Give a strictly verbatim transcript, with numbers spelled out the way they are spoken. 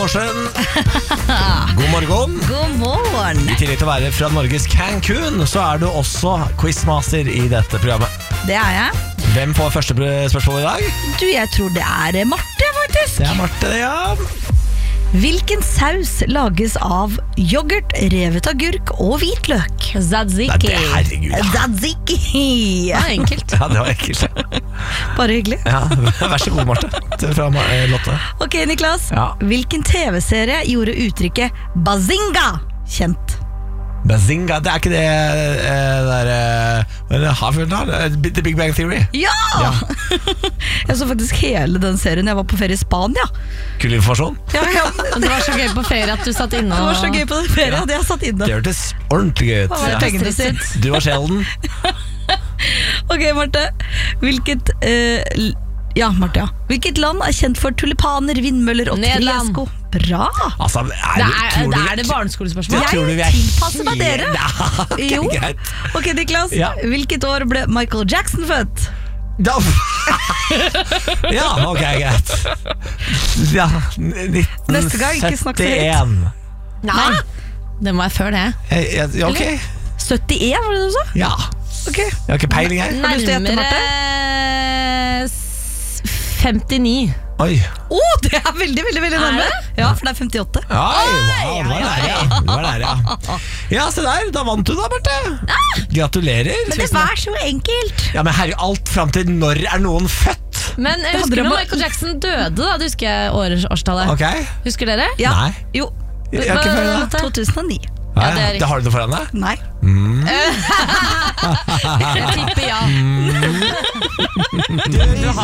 Nordsjøen. God morgen. God morgen. I tillegg til å være fra Norges Cancun, så er du også quizmaster i dette programmet. Det er jeg. Hvem får første spørsmål i dag? Du, jeg tror det er Marte, faktisk. Det er Marte, ja. Hvilken saus lages av yoghurt, revet agurk og hvitløk? Tzatziki. Nei, det, herregud. Tzatziki. Det var enkelt. Ja, det var ekkelt. Bare hyggelig. Ja, vær så god, Marte. Til fra eh, Lotte. Ok, Niklas. Ja. Hvilken tv-serie gjorde uttrykket Bazinga kjent? Bazinga, det er ikke det eh, der eh, Harvard, The Big Bang Theory. Ja! Ja. Jeg så faktisk hele den serien. Jeg var på ferie i Spania. Kul informasjon. Ja, ja. Det var så gøy på ferie at du satt inne Det og... var så gøy på den ferien at jeg satt inne. Det hørtes ordentlig gøy ut. Hva var det pengene sitt? Du var Sheldon. Ok, Marte. Hvilket eh, l- Ja, Marte, ja. Hvilket land er kjent for tulipaner, vindmøller og Nederland. tresko? Bra! Altså, er, Det er, tror det du- er det barneskolespørsmål. Jeg tror du vi er tilpasser meg dere. Ja, ok, Jo. greit. Ok, Niklas. Ja. Hvilket år ble Michael Jackson født? Da. Ja, ok, greit. Ja, Neste gang, ikke snakk så høyt. nitten syttien. Nei, det må være før det. Jeg- jeg- Ja, ok. syttien, var det det du sa? Ja. Ok. Jeg har ikke peiling her. Har du lyst til å gjette, Nærmere s- femtini. Oi. Åh, det er veldig, veldig, veldig nærme. Er Ja, for det er femtiåtte. Oi, wow, det var der, ja. Det var der, ja. Ja, se der, da vant du da, Marte. Gratulerer. Men det var så enkelt. Ja, men herre, alt frem til når er noen født? Men jeg Det husker handler om når å- Michael Jackson døde da, du husker jeg års- årstallet. Ok. Husker dere? Ja. Nei. Jo, Jeg har ikke Hva- peiling da. to tusen og ni. Ja, det er det har du det foran deg? Nei. Jeg tipper ja. Du har